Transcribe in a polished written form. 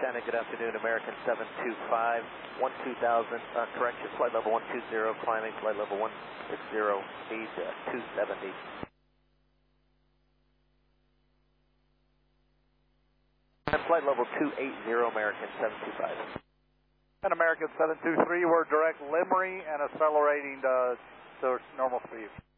Shannon, good afternoon. American 725, 12000, correction, flight level 120, climbing, flight level 160, speed 270. And flight level 280, American 725. And American 723, we're direct Limray and accelerating to normal speed.